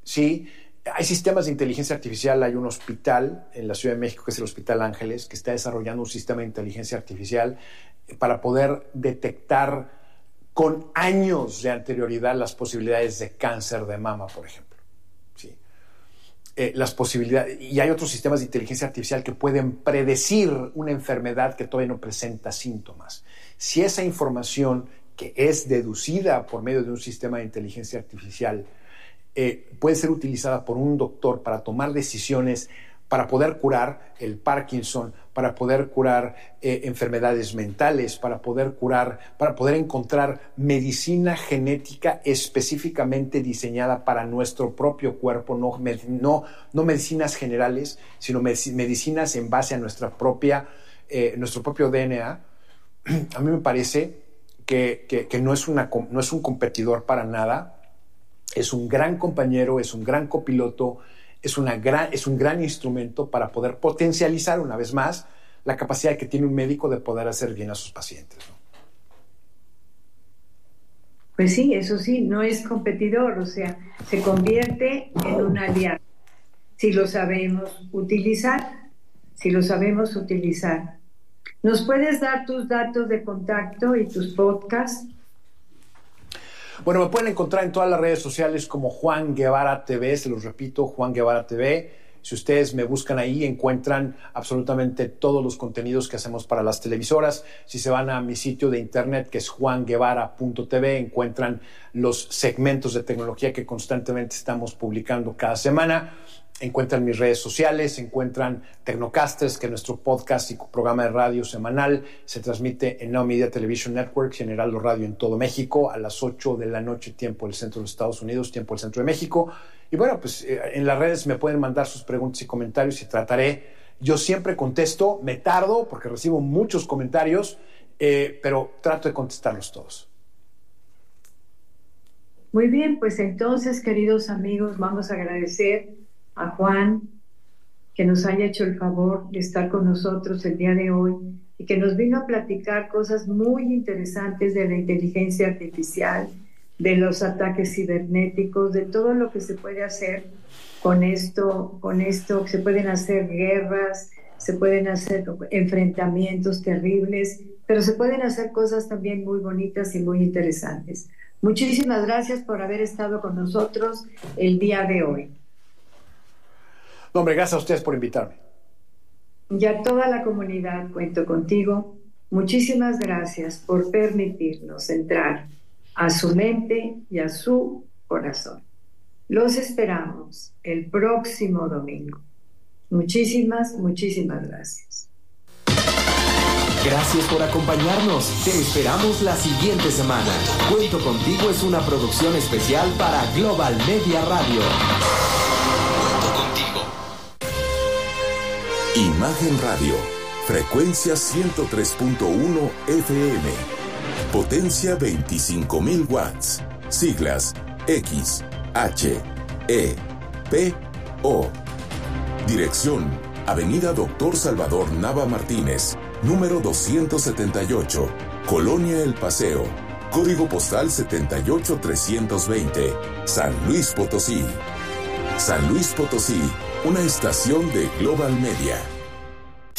Sí, hay sistemas de inteligencia artificial. Hay un hospital en la Ciudad de México, que es el Hospital Ángeles, que está desarrollando un sistema de inteligencia artificial para poder detectar con años de anterioridad las posibilidades de cáncer de mama, por ejemplo. Sí. Las posibilidades, y hay otros sistemas de inteligencia artificial que pueden predecir una enfermedad que todavía no presenta síntomas. Si esa información, que es deducida por medio de un sistema de inteligencia artificial, puede ser utilizada por un doctor para tomar decisiones, para poder curar el Parkinson, para poder curar enfermedades mentales, para poder encontrar medicina genética específicamente diseñada para nuestro propio cuerpo, no medicinas generales, sino medicinas en base a nuestro propio DNA. A mí me parece que no es un competidor para nada. Es un gran compañero, es un gran copiloto, es un gran instrumento para poder potencializar una vez más la capacidad que tiene un médico de poder hacer bien a sus pacientes, ¿no? Pues sí, eso sí, no es competidor, o sea, se convierte en un aliado. Si lo sabemos utilizar. ¿Nos puedes dar tus datos de contacto y tus podcasts? Bueno, me pueden encontrar en todas las redes sociales como Juan Guevara TV, se los repito, Juan Guevara TV. Si ustedes me buscan ahí, encuentran absolutamente todos los contenidos que hacemos para las televisoras. Si se van a mi sitio de internet, que es juanguevara.tv, encuentran los segmentos de tecnología que constantemente estamos publicando cada semana. Encuentran mis redes sociales, encuentran Tecnocasters, que es nuestro podcast y programa de radio semanal. Se transmite en Now Media Television Network, en Heraldo Radio en todo México, a las 8 de la noche, tiempo del centro de los Estados Unidos, tiempo del centro de México. Y bueno, pues en las redes me pueden mandar sus preguntas y comentarios y trataré. Yo siempre contesto, me tardo porque recibo muchos comentarios, pero trato de contestarlos todos. Muy bien, pues entonces, queridos amigos, vamos a agradecer a Juan que nos haya hecho el favor de estar con nosotros el día de hoy y que nos vino a platicar cosas muy interesantes de la inteligencia artificial, de los ataques cibernéticos, de todo lo que se puede hacer con esto, se pueden hacer guerras, se pueden hacer enfrentamientos terribles, pero se pueden hacer cosas también muy bonitas y muy interesantes. Muchísimas gracias por haber estado con nosotros el día de hoy. No, hombre, gracias a ustedes por invitarme. Y a toda la comunidad, cuento contigo. Muchísimas gracias por permitirnos entrar a su mente y a su corazón. Los esperamos el próximo domingo. Muchísimas gracias. Gracias por acompañarnos. Te esperamos la siguiente semana. Cuento Contigo es una producción especial para Global Media Radio. Imagen Radio, frecuencia 103.1 FM, potencia 25,000 watts, siglas X, H, E, P, O. Dirección, Avenida Doctor Salvador Nava Martínez, número 278, Colonia El Paseo, código postal 78320, San Luis Potosí. San Luis Potosí, una estación de Global Media.